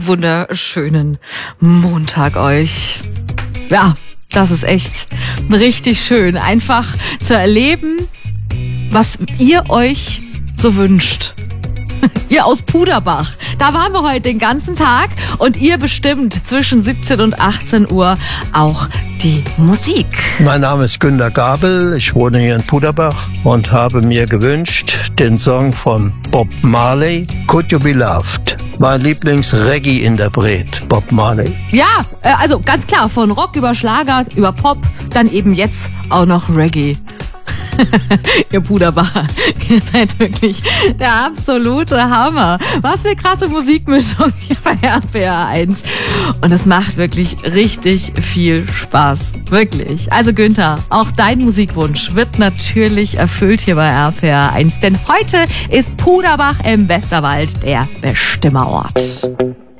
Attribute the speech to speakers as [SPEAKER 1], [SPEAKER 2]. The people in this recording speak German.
[SPEAKER 1] wunderschönen Montag euch. Ja, das ist echt richtig schön, einfach zu erleben, was ihr euch so wünscht. Ihr aus Puderbach, da waren wir heute den ganzen Tag und ihr bestimmt zwischen 17 und 18 Uhr auch die Musik.
[SPEAKER 2] Mein Name ist Günter Gabel, ich wohne hier in Puderbach und habe mir gewünscht den Song von Bob Marley, Could You Be Loved? Mein Lieblings-Reggae-Interpret, Bob Marley.
[SPEAKER 1] Ja, also ganz klar, von Rock über Schlager, über Pop, dann eben jetzt auch noch Reggae. Ihr Puderbacher, ihr seid wirklich der absolute Hammer. Was für eine krasse Musikmischung hier bei RPR 1. Und es macht wirklich richtig viel Spaß. Wirklich. Also Günther, auch dein Musikwunsch wird natürlich erfüllt hier bei RPR 1. Denn heute ist Puderbach im Westerwald der Bestimmerort.